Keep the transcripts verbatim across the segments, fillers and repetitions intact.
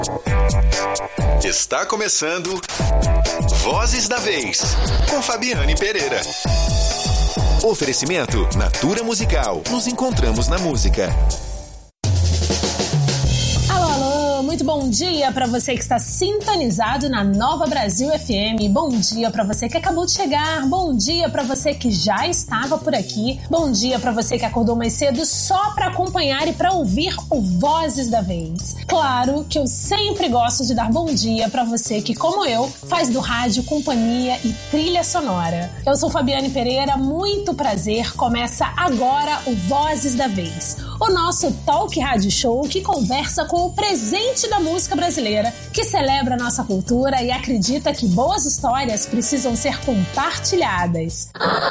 Está começando Vozes da Vez, com Fabiane Pereira. Oferecimento Natura Musical. Nos encontramos na música. Muito bom dia para você que está sintonizado na Nova Brasil F M. Bom dia para você que acabou de chegar. Bom dia para você que já estava por aqui. Bom dia para você que acordou mais cedo só para acompanhar e para ouvir o Vozes da Vez. Claro que eu sempre gosto de dar bom dia para você que, como eu, faz do rádio companhia e trilha sonora. Eu sou Fabiane Pereira, muito prazer. Começa agora o Vozes da Vez, o nosso talk rádio show que conversa com o presente da música brasileira, que celebra a nossa cultura e acredita que boas histórias precisam ser compartilhadas.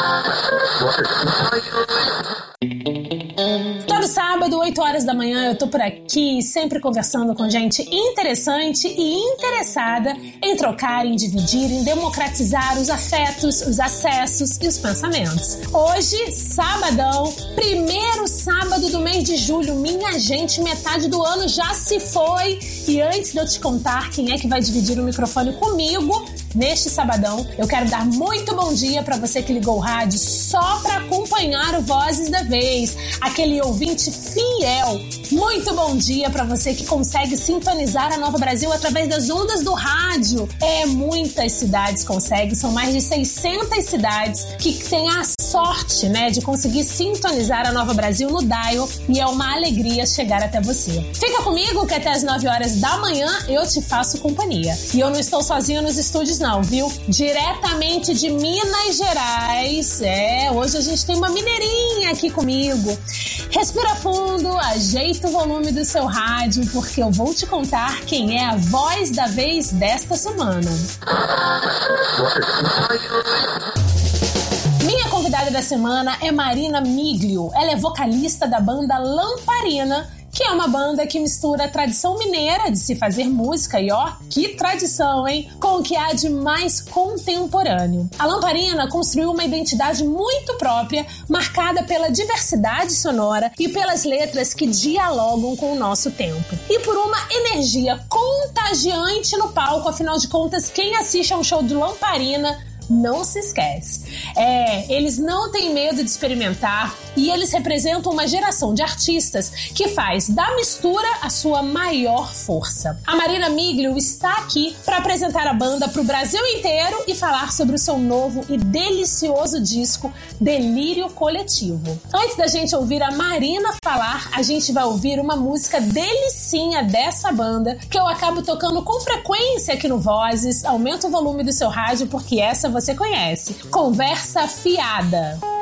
Todo sábado, oito horas da manhã, eu tô por aqui, sempre conversando com gente interessante e interessada em trocar, em dividir, em democratizar os afetos, os acessos e os pensamentos. Hoje, sabadão, primeiro sábado do mês de julho, minha gente, metade do ano já se foi. E antes de eu te contar quem é que vai dividir o microfone comigo neste sabadão, eu quero dar muito bom dia para você que ligou o rádio só para acompanhar o Vozes da Vez, aquele ouvinte fiel. Muito bom dia para você que consegue sintonizar a Nova Brasil através das ondas do rádio. É, muitas cidades conseguem, são mais de seiscentas cidades que têm a sorte, né, de conseguir sintonizar a Nova Brasil no dial, e é uma alegria chegar até você. Fica comigo que até as nove horas da manhã eu te faço companhia. E eu não estou sozinha nos estúdios não, viu? Diretamente de Minas Gerais. É, hoje a gente tem uma mineirinha aqui comigo. Respira fundo, ajeita o volume do seu rádio, porque eu vou te contar quem é a voz da vez desta semana. Minha convidada da semana é Marina Miglio. Ela é vocalista da banda Lamparina, que é uma banda que mistura a tradição mineira de se fazer música, e ó, que tradição, hein? Com o que há de mais contemporâneo. A Lamparina construiu uma identidade muito própria, marcada pela diversidade sonora e pelas letras que dialogam com o nosso tempo. E por uma energia contagiante no palco, afinal de contas, quem assiste a um show de Lamparina não se esquece. É, eles não têm medo de experimentar e eles representam uma geração de artistas que faz da mistura a sua maior força. A Marina Miglio está aqui para apresentar a banda para o Brasil inteiro e falar sobre o seu novo e delicioso disco Delírio Coletivo. Antes da gente ouvir a Marina falar, a gente vai ouvir uma música delicinha dessa banda que eu acabo tocando com frequência aqui no Vozes. Aumenta o volume do seu rádio porque essa você conhece. Conversa Fiada.